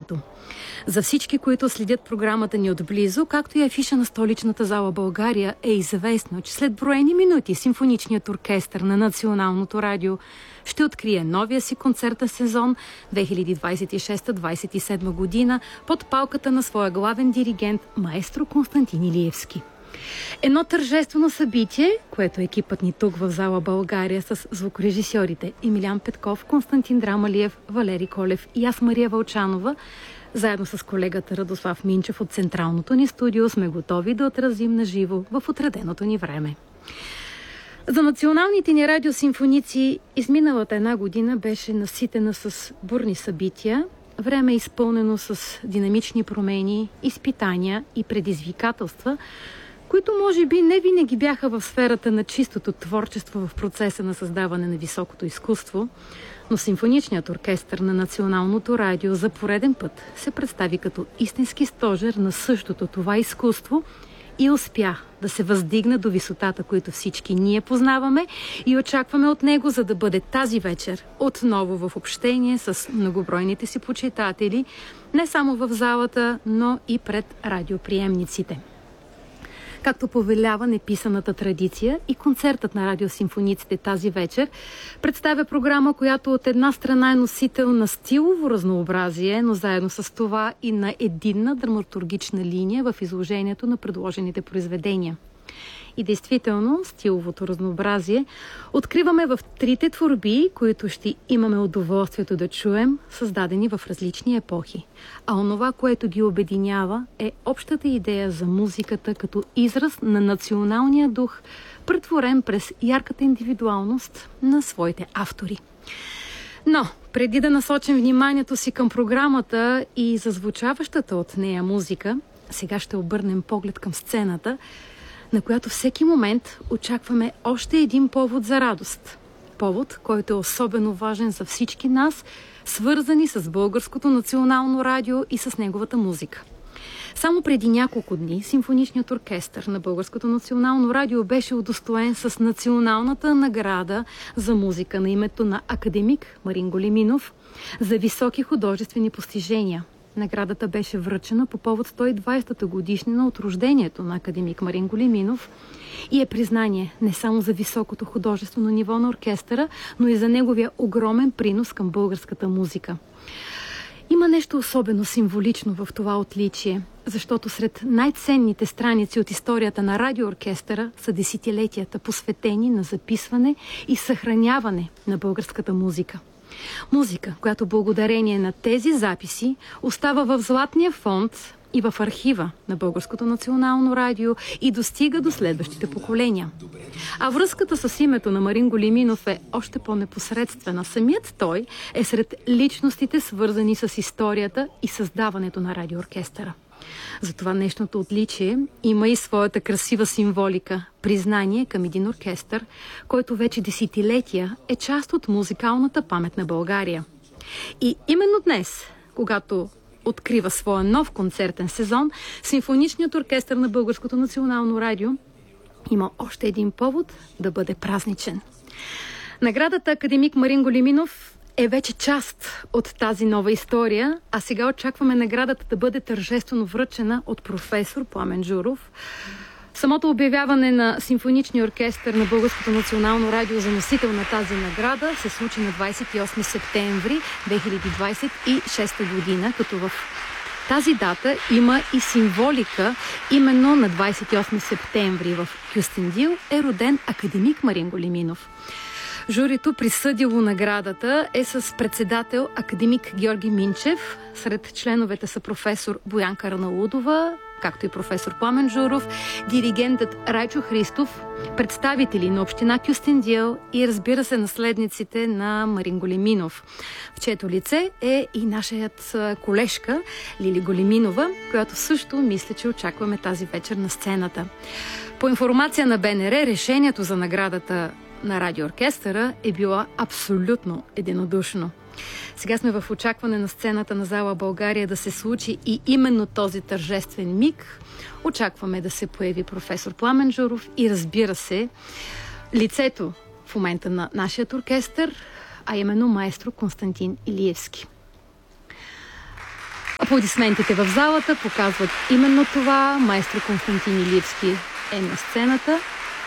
времето. За всички, които следят програмата ни отблизо, както и афиша на столичната зала България, е известно, че след броени минути симфоничният оркестър на Националното радио ще открие новия си концертен сезон 2026-2027 година под палката на своя главен диригент маестро Константин Илиевски. Едно тържествено събитие, което екипът ни тук в зала България с звукорежисьорите Емилян Петков, Константин Драмалиев, Валери Колев и аз, Мария Вълчанова, заедно с колегата Радослав Минчев от централното ни студио, сме готови да отразим на живо в отреденото ни време. За националните ни радиосимфоници изминалата една година беше наситена с бурни събития, време изпълнено с динамични промени, изпитания и предизвикателства, които може би не винаги бяха в сферата на чистото творчество в процеса на създаване на високото изкуство, но симфоничният оркестър на Националното радио за пореден път се представи като истински стожер на същото това изкуство и успя да се въздигне до висотата, които всички ние познаваме и очакваме от него, за да бъде тази вечер отново в общение с многобройните си почитатели, не само в залата, но и пред радиоприемниците. Както повелява неписаната традиция, и концертът на радиосимфониците тази вечер представя програма, която от една страна е носител на стилово разнообразие, но заедно с това и на единна драматургична линия в изложението на предложените произведения. И действително, стиловото разнообразие откриваме в трите творби, които ще имаме удоволствието да чуем, създадени в различни епохи. А онова, което ги обединява, е общата идея за музиката като израз на националния дух, претворен през ярката индивидуалност на своите автори. Но, преди да насочим вниманието си към програмата и зазвучаващата от нея музика, сега ще обърнем поглед към сцената, на която всеки момент очакваме още един повод за радост. Повод, който е особено важен за всички нас, свързани с Българското национално радио и с неговата музика. Само преди няколко дни симфоничният оркестър на Българското национално радио беше удостоен с националната награда за музика на името на академик Марин Големинов за високи художествени постижения. Наградата беше връчена по повод 120-та годишнина от рождението на академик Марин Големинов и е признание не само за високото художествено ниво на оркестъра, но и за неговия огромен принос към българската музика. Има нещо особено символично в това отличие, защото сред най-ценните страници от историята на радиооркестъра са десетилетията, посветени на записване и съхраняване на българската музика. Музика, която благодарение на тези записи остава в златния фонд и в архива на Българското национално радио и достига до следващите поколения. А връзката с името на Марин Големинов е още по-непосредствена. Самият той е сред личностите, свързани с историята и създаването на радиооркестъра. Затова днешното отличие има и своята красива символика – признание към един оркестър, който вече десетилетия е част от музикалната памет на България. И именно днес, когато открива своя нов концертен сезон, симфоничният оркестър на Българското национално радио има още един повод да бъде празничен. Наградата академик Марин Големинов е вече част от тази нова история, а сега очакваме наградата да бъде тържествено връчена от професор Пламен Джуров. Самото обявяване на симфоничния оркестър на Българското национално радио за носител на тази награда се случи на 28 септември 2026 година, като в тази дата има и символика. Именно на 28 септември в Кюстендил е роден академик Марин Големинов. Журито, присъдило наградата, е с председател академик Георги Минчев. Сред членовете са професор Боянка Ранаудова, както и професор Пламен Джуров, диригентът Райчо Христов, представители на община Кюстендил и, разбира се, наследниците на Марин Големинов, в чието лице е и нашият колежка Лили Големинова, която също мисля, че очакваме тази вечер на сцената. По информация на БНР, решението за наградата на радиооркестъра е било абсолютно единодушно. Сега сме в очакване на сцената на зала България да се случи и именно този тържествен миг. Очакваме да се появи професор Пламен Джуров и, разбира се, лицето в момента на нашия оркестър, а именно маестро Константин Илиевски. Аплодисментите в залата показват именно това. Маестро Константин Илиевски е на сцената.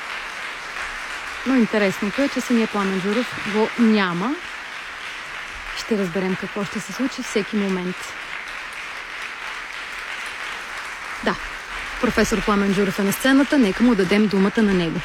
Но интересното е, че самия Пламен Джуров го няма. Ще разберем какво ще се случи всеки момент. Да, професор Пламен Джуров е на сцената. Нека му дадем думата на него.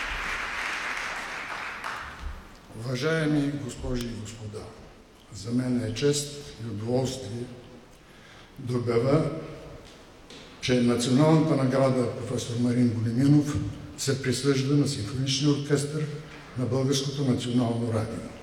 Уважаеми госпожи и господа, за мен е чест и удоволствие да обявя, че националната награда професор Марин Големинов се присъжда на Симфоничния оркестър на Българското национално радио.